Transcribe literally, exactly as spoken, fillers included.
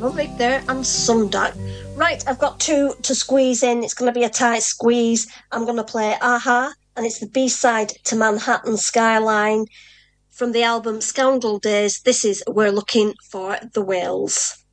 Republic there and Sundark. Right, I've got two to squeeze in. It's going to be a tight squeeze. I'm going to play Aha, and it's the B-side to Manhattan Skyline from the album Scoundrel Days. This is We're Looking for the Whales.